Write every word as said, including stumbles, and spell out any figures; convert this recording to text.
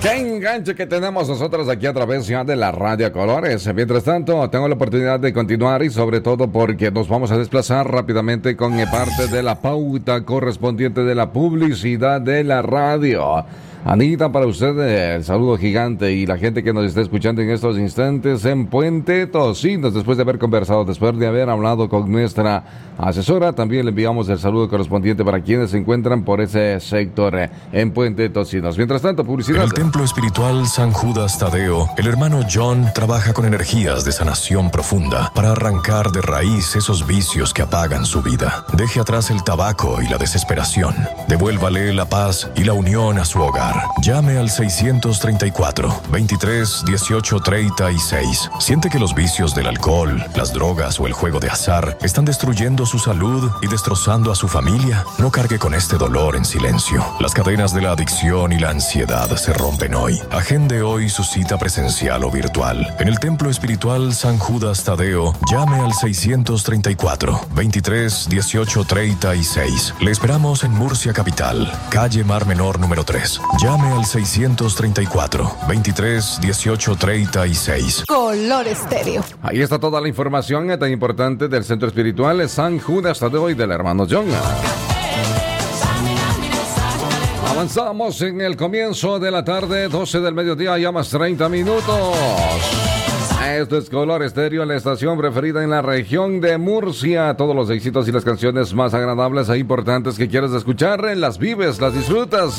¡Qué enganche que tenemos nosotros aquí a través ya de la Radio Colores! Mientras tanto, tengo la oportunidad de continuar y sobre todo porque nos vamos a desplazar rápidamente con parte de la pauta correspondiente de la publicidad de la radio. Anita, para usted el saludo gigante y la gente que nos está escuchando en estos instantes en Puente Tocinos, después de haber conversado, después de haber hablado con nuestra asesora, también le enviamos el saludo correspondiente para quienes se encuentran por ese sector en Puente Tocinos. Mientras tanto, publicidad. En el templo espiritual San Judas Tadeo, el hermano John trabaja con energías de sanación profunda para arrancar de raíz esos vicios que apagan su vida. Deje atrás el tabaco y la desesperación. Devuélvale la paz y la unión a su hogar. Llame al seiscientos treinta y cuatro, veintitrés, dieciocho, treinta y seis. ¿Siente que los vicios del alcohol, las drogas o el juego de azar están destruyendo su salud y destrozando a su familia? No cargue con este dolor en silencio. Las cadenas de la adicción y la ansiedad se rompen hoy. Agende hoy su cita presencial o virtual. En el templo espiritual San Judas Tadeo, llame al seiscientos treinta y cuatro, veintitrés, dieciocho, treinta y seis. Le esperamos en Murcia Capital, calle Mar Menor número tres. Llame al seiscientos treinta y cuatro, veintitrés, dieciocho, treinta y seis. Color Estéreo. Ahí está toda la información tan importante del Centro Espiritual San Judas Tadeo y del hermano John. Avanzamos en el comienzo de la tarde, doce del mediodía, ya más treinta minutos. Esto es Color Estéreo, la estación preferida en la región de Murcia. Todos los éxitos y las canciones más agradables e importantes que quieres escuchar, las vives, las disfrutas.